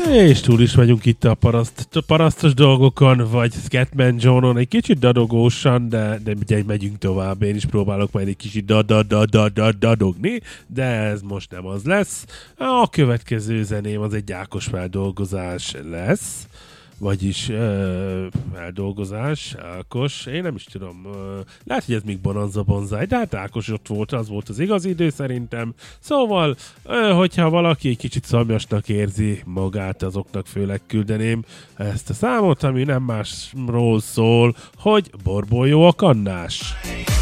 És túl is vagyunk itt a parasztos dolgokon, vagy Scatman Johnon, egy kicsit dadogósan, de megyünk tovább. Én is próbálok majd egy kicsit dadogni, de ez most nem az lesz. A következő zeném az egy Ákos feldolgozás lesz. Vagyis feldolgozás, Ákos, én nem is tudom, lehet, hogy ez még Bonanza Bonzáj, de hát Ákos ott volt, az volt az igazi idő szerintem. Szóval, hogyha valaki egy kicsit szomjasnak érzi magát, azoknak főleg küldeném ezt a számot, ami nem másról szól, hogy Borbolyó a kannás.